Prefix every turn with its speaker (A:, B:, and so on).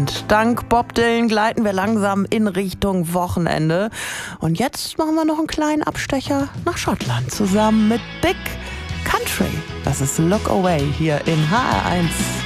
A: Und dank Bob Dylan gleiten wir langsam in Richtung Wochenende. Und jetzt machen wir noch einen kleinen Abstecher nach Schottland zusammen mit Big Country. Das ist Look Away hier in HR1.